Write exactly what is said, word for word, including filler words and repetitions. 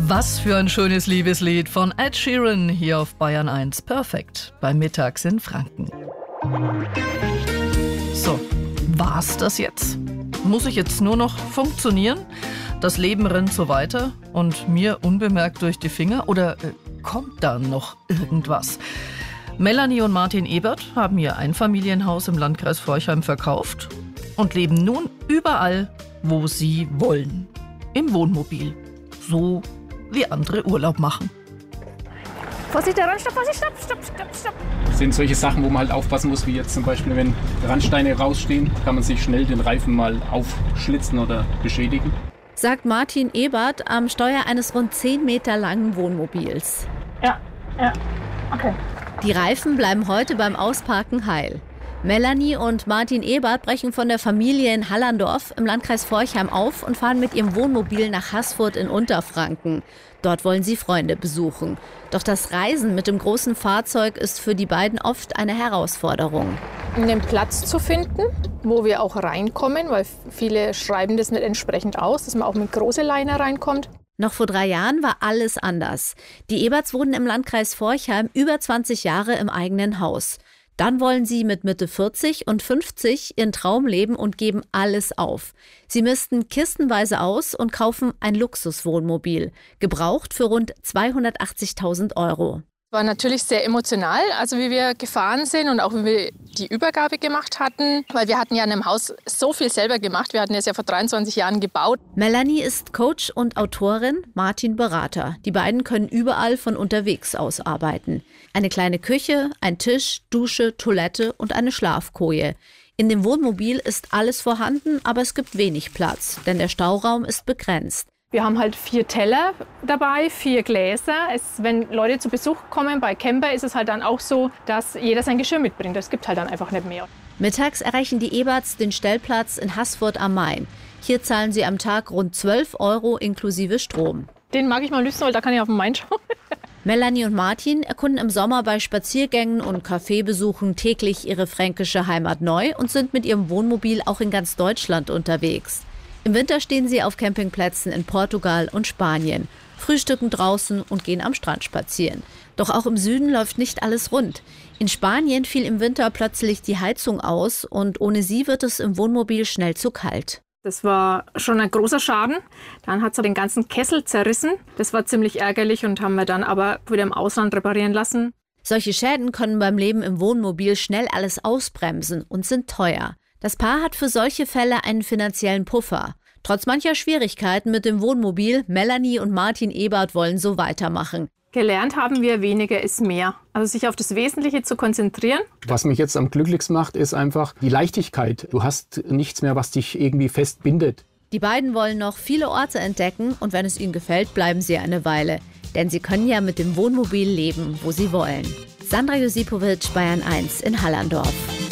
Was für ein schönes Liebeslied von Ed Sheeran hier auf Bayern eins. Perfekt, bei Mittags in Franken. So, war's das jetzt? Muss ich jetzt nur noch funktionieren? Das Leben rennt so weiter und mir unbemerkt durch die Finger? Oder äh, kommt da noch irgendwas? Melanie und Martin Ebert haben ihr Einfamilienhaus im Landkreis Forchheim verkauft und leben nun überall, wo sie wollen. Im Wohnmobil. So wie andere Urlaub machen. Vorsicht, der Randstopp, Vorsicht, stopp, stopp, stopp, stopp. Das sind solche Sachen, wo man halt aufpassen muss, wie jetzt zum Beispiel, wenn Randsteine rausstehen, kann man sich schnell den Reifen mal aufschlitzen oder beschädigen. Sagt Martin Ebert am Steuer eines rund zehn Meter langen Wohnmobils. Ja, ja, okay. Die Reifen bleiben heute beim Ausparken heil. Melanie und Martin Ebert brechen von der Familie in Hallandorf im Landkreis Forchheim auf und fahren mit ihrem Wohnmobil nach Haßfurt in Unterfranken. Dort wollen sie Freunde besuchen. Doch das Reisen mit dem großen Fahrzeug ist für die beiden oft eine Herausforderung. Einen Platz zu finden, wo wir auch reinkommen, weil viele schreiben das nicht entsprechend aus, dass man auch mit großer Leine reinkommt. Noch vor drei Jahren war alles anders. Die Eberts wohnen im Landkreis Forchheim über zwanzig Jahre im eigenen Haus. Dann wollen sie mit Mitte vierzig und fünfzig ihren Traum leben und geben alles auf. Sie missten kistenweise aus und kaufen ein Luxuswohnmobil, gebraucht für rund zweihundertachtzigtausend Euro. War natürlich sehr emotional, also wie wir gefahren sind und auch wie wir die Übergabe gemacht hatten, weil wir hatten ja in einem Haus so viel selber gemacht. Wir hatten es ja vor dreiundzwanzig Jahren gebaut. Melanie ist Coach und Autorin, Martin Berater. Die beiden können überall von unterwegs aus arbeiten. Eine kleine Küche, ein Tisch, Dusche, Toilette und eine Schlafkoje. In dem Wohnmobil ist alles vorhanden, aber es gibt wenig Platz, denn der Stauraum ist begrenzt. Wir haben halt vier Teller dabei, vier Gläser. Es, wenn Leute zu Besuch kommen bei Camper, ist es halt dann auch so, dass jeder sein Geschirr mitbringt. Es gibt halt dann einfach nicht mehr. Mittags erreichen die Eberts den Stellplatz in Haßfurt am Main. Hier zahlen sie am Tag rund zwölf Euro inklusive Strom. Den mag ich mal lüsten, weil da kann ich auf den Main schauen. Melanie und Martin erkunden im Sommer bei Spaziergängen und Kaffeebesuchen täglich ihre fränkische Heimat neu und sind mit ihrem Wohnmobil auch in ganz Deutschland unterwegs. Im Winter stehen sie auf Campingplätzen in Portugal und Spanien, frühstücken draußen und gehen am Strand spazieren. Doch auch im Süden läuft nicht alles rund. In Spanien fiel im Winter plötzlich die Heizung aus und ohne sie wird es im Wohnmobil schnell zu kalt. Das war schon ein großer Schaden. Dann hat es den ganzen Kessel zerrissen. Das war ziemlich ärgerlich und haben wir dann aber wieder im Ausland reparieren lassen. Solche Schäden können beim Leben im Wohnmobil schnell alles ausbremsen und sind teuer. Das Paar hat für solche Fälle einen finanziellen Puffer. Trotz mancher Schwierigkeiten mit dem Wohnmobil, Melanie und Martin Ebert wollen so weitermachen. Gelernt haben wir, weniger ist mehr. Also sich auf das Wesentliche zu konzentrieren. Was mich jetzt am glücklichsten macht, ist einfach die Leichtigkeit. Du hast nichts mehr, was dich irgendwie festbindet. Die beiden wollen noch viele Orte entdecken und wenn es ihnen gefällt, bleiben sie eine Weile. Denn sie können ja mit dem Wohnmobil leben, wo sie wollen. Sandra Josipovic, Bayern eins in Hallandorf.